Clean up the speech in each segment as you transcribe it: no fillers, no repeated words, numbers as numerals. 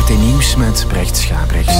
VRT Nieuws met Brecht Schaabrechts.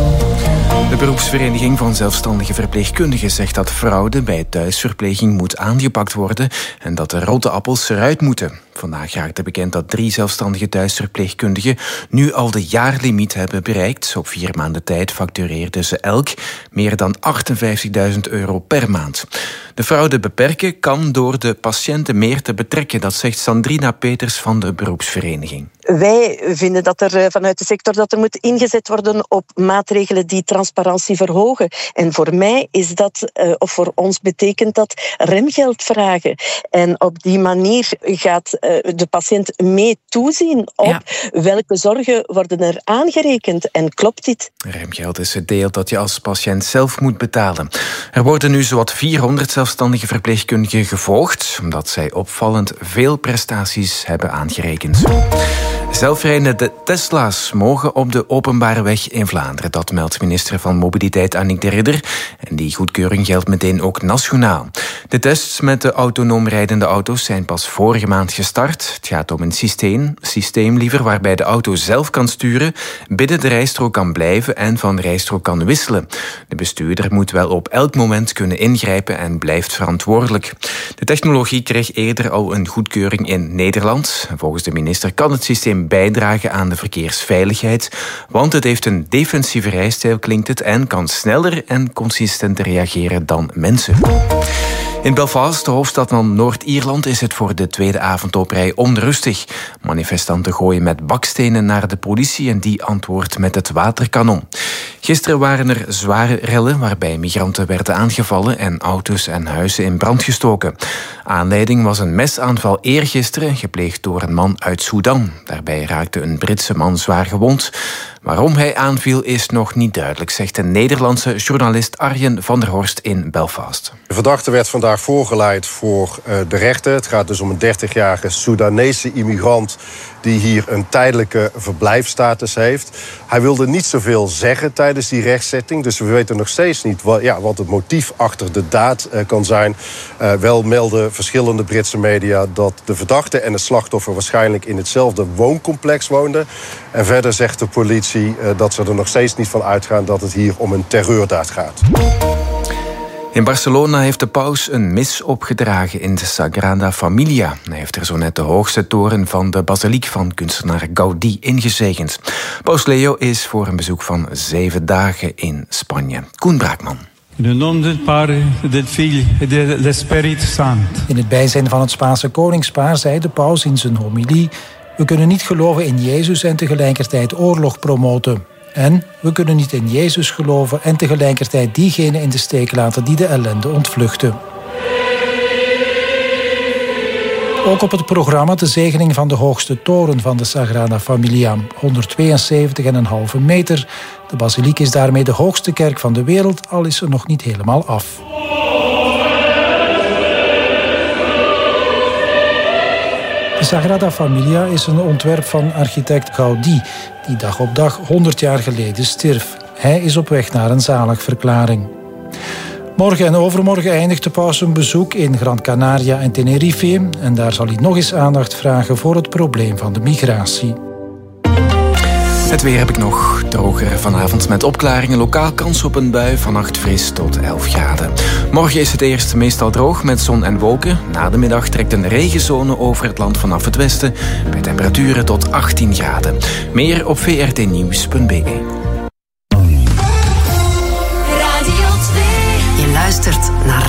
De beroepsvereniging van zelfstandige verpleegkundigen zegt dat fraude bij thuisverpleging moet aangepakt worden en dat de rotte appels eruit moeten. Vandaag raakte bekend dat 3 zelfstandige thuisverpleegkundigen nu al de jaarlimiet hebben bereikt. Op 4 maanden tijd factureerden ze elk meer dan €58.000 per maand. De fraude beperken kan door de patiënten meer te betrekken. Dat zegt Sandrina Peters van de beroepsvereniging. Wij vinden dat er vanuit de sector dat er moet ingezet worden op maatregelen die transparantie verhogen. En voor mij is dat, of voor ons betekent dat, remgeld vragen. En op die manier gaat de patiënt mee toezien op welke zorgen worden er aangerekend. En klopt dit? Remgeld is het deel dat je als patiënt zelf moet betalen. Er worden nu zowat 400 zelfstandige verpleegkundigen gevolgd, omdat zij opvallend veel prestaties hebben aangerekend. Zelfrijdende Tesla's mogen op de openbare weg in Vlaanderen. Dat meldt minister van Mobiliteit Annick de Ridder. En die goedkeuring geldt meteen ook nationaal. De tests met de autonoom rijdende auto's zijn pas vorige maand gestart. Het gaat om een systeem waarbij de auto zelf kan sturen, binnen de rijstrook kan blijven en van rijstrook kan wisselen. De bestuurder moet wel op elk moment kunnen ingrijpen en blijft verantwoordelijk. De technologie kreeg eerder al een goedkeuring in Nederland. Volgens de minister kan het systeem bijdragen aan de verkeersveiligheid, want het heeft een defensieve rijstijl, klinkt het, en kan sneller en consistenter reageren dan mensen. In Belfast, de hoofdstad van Noord-Ierland, is het voor de tweede avond op rij onrustig. Manifestanten gooien met bakstenen naar de politie en die antwoordt met het waterkanon. Gisteren waren er zware rellen waarbij migranten werden aangevallen en auto's en huizen in brand gestoken. Aanleiding was een mesaanval eergisteren, gepleegd door een man uit Sudan. Daarbij raakte een Britse man zwaar gewond. Waarom hij aanviel is nog niet duidelijk, zegt de Nederlandse journalist Arjen van der Horst in Belfast. De verdachte werd vandaag voorgeleid voor de rechter. Het gaat dus om een 30-jarige Soedanese immigrant die hier een tijdelijke verblijfsstatus heeft. Hij wilde niet zoveel zeggen tijdens die rechtszitting, dus we weten nog steeds niet wat het motief achter de daad kan zijn. Wel melden verschillende Britse media dat de verdachte en het slachtoffer waarschijnlijk in hetzelfde wooncomplex woonden. En verder zegt de politie dat ze er nog steeds niet van uitgaan dat het hier om een terreurdaad gaat. In Barcelona heeft de paus een mis opgedragen in de Sagrada Familia. Hij heeft er zo net de hoogste toren van de basiliek van kunstenaar Gaudí ingezegend. Paus Leo is voor een bezoek van 7 dagen in Spanje. Koen Braakman. In het naam del Padre, del Figlio e dell'Spirito Santo. In het bijzijn van het Spaanse koningspaar zei de paus in zijn homilie: we kunnen niet geloven in Jezus en tegelijkertijd oorlog promoten. En we kunnen niet in Jezus geloven en tegelijkertijd diegenen in de steek laten die de ellende ontvluchten. Ook op het programma de zegening van de hoogste toren van de Sagrada Familia, 172,5 meter. De basiliek is daarmee de hoogste kerk van de wereld, al is ze nog niet helemaal af. De Sagrada Familia is een ontwerp van architect Gaudí, die dag op dag 100 jaar geleden stierf. Hij is op weg naar een zaligverklaring. Morgen en overmorgen eindigt de paus zijn bezoek in Gran Canaria en Tenerife. En daar zal hij nog eens aandacht vragen voor het probleem van de migratie. Het weer heb ik nog. Droger vanavond met opklaringen. Lokaal kans op een bui, vannacht fris tot 11 graden. Morgen is het eerst meestal droog met zon en wolken. Na de middag trekt een regenzone over het land vanaf het westen. Bij temperaturen tot 18 graden. Meer op vrtnieuws.be. Je luistert naar